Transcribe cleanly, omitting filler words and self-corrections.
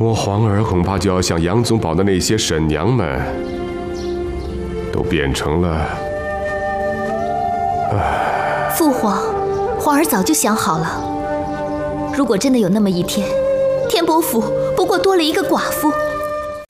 我皇儿恐怕就要像杨宗保的那些婶娘们，都变成了…… 父皇，皇儿早就想好了。如果真的有那么一天，天伯府不过多了一个寡妇，